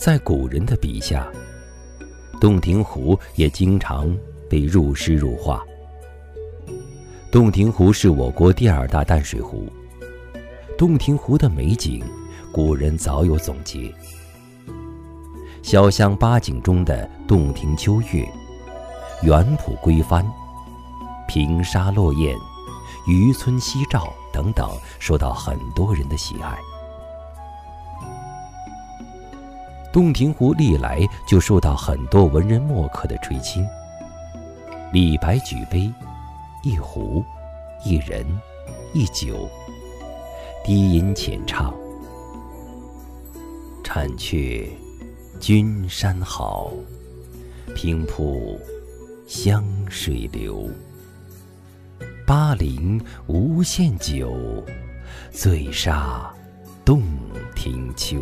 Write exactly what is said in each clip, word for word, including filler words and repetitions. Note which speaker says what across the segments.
Speaker 1: 在古人的笔下，洞庭湖也经常被入诗入画。洞庭湖是我国第二大淡水湖，洞庭湖的美景，古人早有总结。潇湘八景中的洞庭秋月、园圃归帆、平沙落雁、渔村夕照等等，受到很多人的喜爱。洞庭湖历来就受到很多文人墨客的垂青。李白举杯，一壶，一人，一酒，低吟浅唱，婵却君山好，平铺湘水流。巴陵无限酒，醉杀洞庭秋。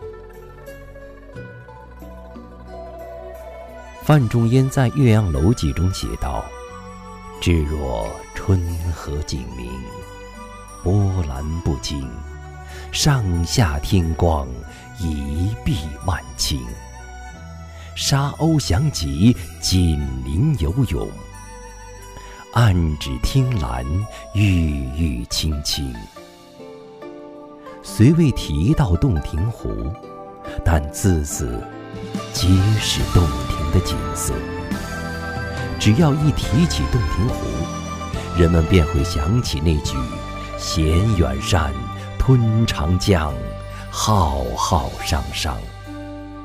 Speaker 1: 范仲淹在《岳阳楼记》中写道：至若春和景明，波澜不惊，上下天光，一碧万顷。沙鸥翔集，锦鳞游泳，岸芷汀兰，郁郁青青。虽未提到洞庭湖，但字字皆是洞庭的景色。只要一提起洞庭湖，人们便会想起那句衔远山，吞长江，浩浩汤汤。